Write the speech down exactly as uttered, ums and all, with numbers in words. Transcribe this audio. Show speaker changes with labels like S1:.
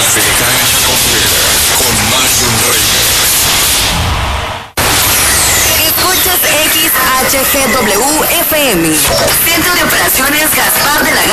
S1: The Cash Operator con Marion Reyes.
S2: Escuchas X H G W F M. Centro de Operaciones Gaspar de la